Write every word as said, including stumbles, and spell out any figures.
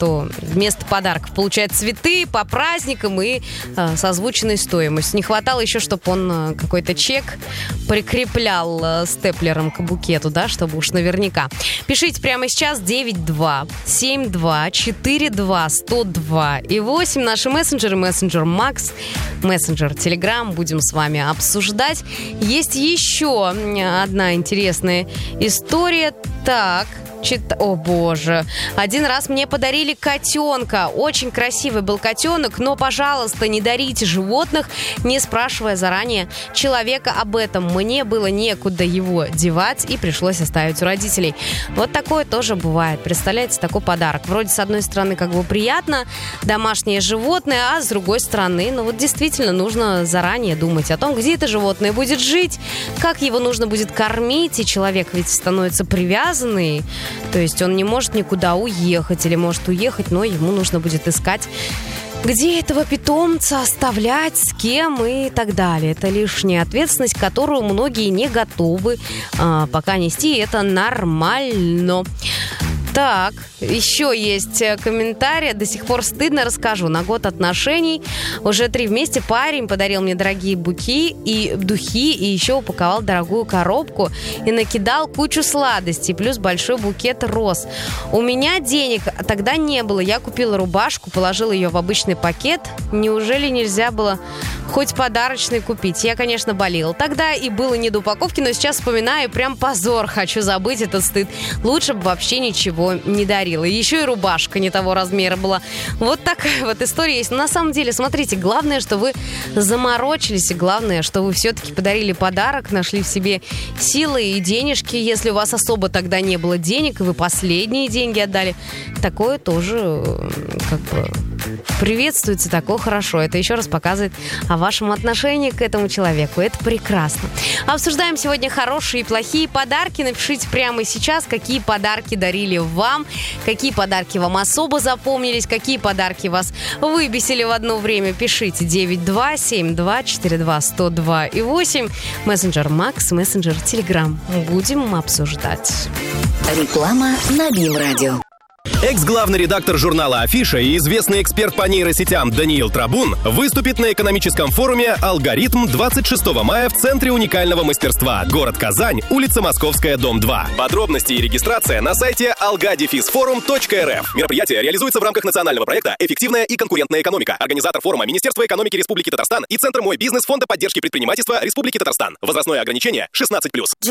что вместо подарков получает цветы по праздникам и э, с озвученной стоимостью. Не хватало еще, чтобы он э, какой-то чек прикреплял э, степлером к букету, да, чтобы уж наверняка. Пишите прямо сейчас девять два семь два четыре два сто два и восемь. Наши мессенджеры, мессенджер Макс, мессенджер Телеграм. Будем с вами обсуждать. Есть еще одна интересная история. Так... Чит... О, боже. Один раз мне подарили котенка. Очень красивый был котенок, но, пожалуйста, не дарите животных, не спрашивая заранее человека об этом. Мне было некуда его девать, и пришлось оставить у родителей. Вот такое тоже бывает. Представляете, такой подарок. Вроде, с одной стороны, как бы приятно, домашнее животное, а с другой стороны, ну вот действительно нужно заранее думать о том, где это животное будет жить, как его нужно будет кормить, и человек ведь становится привязанный. То есть он не может никуда уехать или может уехать, но ему нужно будет искать, где этого питомца оставлять, с кем и так далее. Это лишняя ответственность, которую многие не готовы а, пока нести, и это нормально. Так, еще есть комментарий. До сих пор стыдно, расскажу. На год отношений уже три вместе парень подарил мне дорогие буки и духи, и еще упаковал дорогую коробку и накидал кучу сладостей, плюс большой букет роз. У меня денег тогда не было. Я купила рубашку, положила ее в обычный пакет. Неужели нельзя было хоть подарочный купить? Я, конечно, болела тогда, и было не до упаковки, но сейчас вспоминаю, прям позор. Хочу забыть этот стыд. Лучше бы вообще ничего не дарила. И еще и рубашка не того размера была. Вот такая вот история есть. Но на самом деле, смотрите, главное, что вы заморочились, и главное, что вы все-таки подарили подарок, нашли в себе силы и денежки. Если у вас особо тогда не было денег, и вы последние деньги отдали, такое тоже как бы приветствуется, такое хорошо. Это еще раз показывает о вашем отношении к этому человеку. Это прекрасно. Обсуждаем сегодня хорошие и плохие подарки. Напишите прямо сейчас, какие подарки дарили вам, какие подарки вам особо запомнились, какие подарки вас выбесили в одно время. Пишите девять два семь два четыре два сто два и восемь. Мессенджер Макс, мессенджер Телеграм. Будем обсуждать. Реклама на БИМ-радио. Экс-главный редактор журнала «Афиша» и известный эксперт по нейросетям Даниил Трабун выступит на экономическом форуме «Алгоритм» двадцать шестого мая в Центре уникального мастерства. Город Казань, улица Московская, дом два. Подробности и регистрация на сайте алга дефис форум точка эр эф. Мероприятие реализуется в рамках национального проекта «Эффективная и конкурентная экономика». Организатор форума — Министерство экономики Республики Татарстан и Центр «Мой бизнес» Фонда поддержки предпринимательства Республики Татарстан. Возрастное ограничение шестнадцать плюс.